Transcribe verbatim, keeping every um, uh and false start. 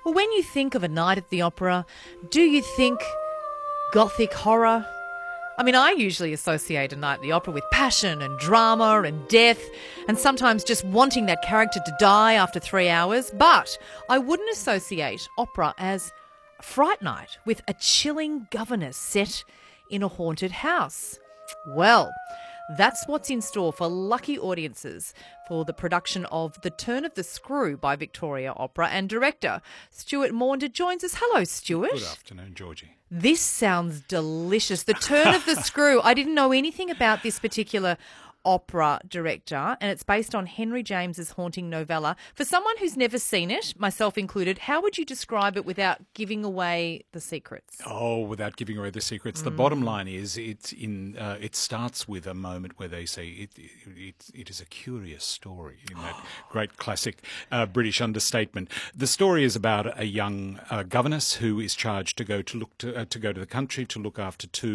Well, when you think of a night at the opera, do you think gothic horror? I mean, I usually associate a night at the opera with passion and drama and death and sometimes just wanting that character to die after three hours. But I wouldn't associate opera as a fright night with a chilling governess set in a haunted house. Well, that's what's in store for lucky audiences for the production of The Turn of the Screw by Victoria Opera, and director Stuart Maunder joins us. Hello, Stuart. Good afternoon, Georgie. This sounds delicious. The Turn of the Screw. I didn't know anything about this particular opera director, and it's based on Henry James's haunting novella. For someone who's never seen it, myself included, how would you describe it without giving away the secrets? Oh, without giving away the secrets. Mm. The bottom line is it's in. Uh, it starts with a moment where they say it it, it, it is a curious story in that great classic uh, British understatement. The story is about a young uh, governess who is charged to go to look to, uh, to go to the country to look after two